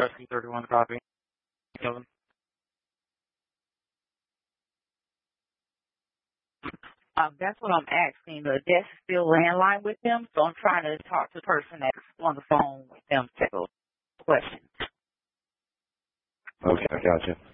Rescue 31 copy. Kevin. That's what I'm asking. The desk is still landline with them, so I'm trying to talk to the person that's on the phone with them to go questions. Okay, gotcha.